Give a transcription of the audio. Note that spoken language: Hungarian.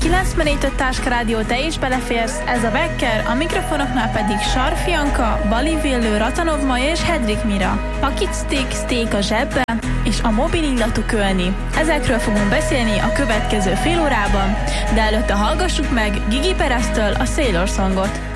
94.5 Táska Rádió, te is beleférsz, ez a Becker, a mikrofonoknál pedig Sarfi Anka, Bali Villő, Ratanov Maja és Hedrik Mira. Pakit steak a zsebben, és a mobil illatú kölni. Ezekről fogunk beszélni a következő fél órában, de előtte hallgassuk meg Gigi Pereztől a Sailor Songot.